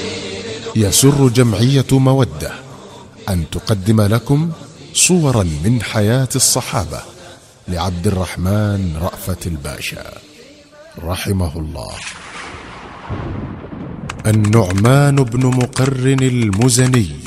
يسر جمعية مودة أن تقدم لكم صورا من حياة الصحابة لعبد الرحمن رأفت الباشا رحمه الله. النعمان بن مقرن المزني